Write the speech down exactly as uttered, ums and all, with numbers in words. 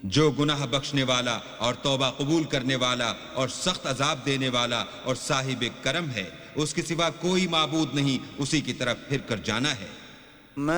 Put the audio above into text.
जो गुनाह बख्शने वाला और तौबा कबूल करने वाला और सख्त अजाब देने वाला और साहिब करम है, उसके सिवा कोई माबूद नहीं, उसी की तरफ फिर कर जाना है।